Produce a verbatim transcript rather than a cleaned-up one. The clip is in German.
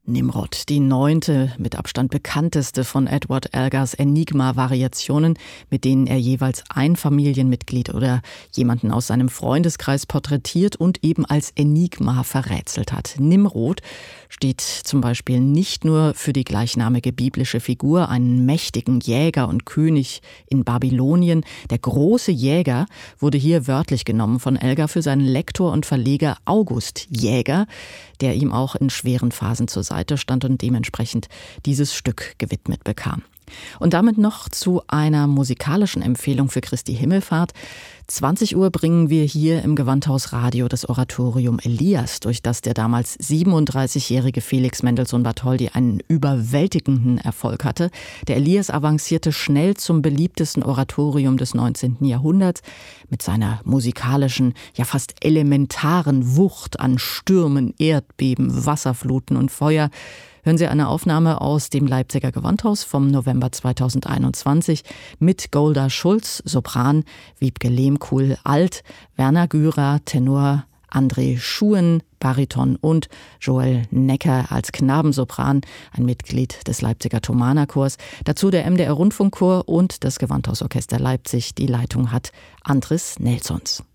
Nimrod, die neunte, mit Abstand bekannteste von Edward Elgars Enigma-Variationen, mit denen er jeweils ein Familienmitglied oder jemanden aus seinem Freundeskreis porträtiert und eben als Enigma verrätselt hat. Nimrod steht zum Beispiel nicht nur für die gleichnamige biblische Figur, einen mächtigen Jäger und König in Babylonien. Der große Jäger wurde hier wörtlich genommen von Elgar für seinen Lektor und Verleger August Jäger, der ihm auch in schweren Phasen zur Seite stand und dementsprechend dieses Stück gewidmet bekam. Und damit noch zu einer musikalischen Empfehlung für Christi Himmelfahrt. zwanzig Uhr bringen wir hier im Gewandhaus Radio das Oratorium Elias, durch das der damals siebenunddreißigjährige Felix Mendelssohn Bartholdy einen überwältigenden Erfolg hatte. Der Elias avancierte schnell zum beliebtesten Oratorium des neunzehnten Jahrhunderts mit seiner musikalischen, ja fast elementaren Wucht an Stürmen, Erdbeben, Wasserfluten und Feuer. Hören Sie eine Aufnahme aus dem Leipziger Gewandhaus vom November zweitausendeinundzwanzig mit Golda Schulz, Sopran, Wiebke Lehmkuhl, Alt, Werner Gürer, Tenor, André Schuhen, Bariton und Joel Necker als Knabensopran, ein Mitglied des Leipziger Thomanerchors. Dazu der M D R Rundfunkchor und das Gewandhausorchester Leipzig. Die Leitung hat Andres Nelsons.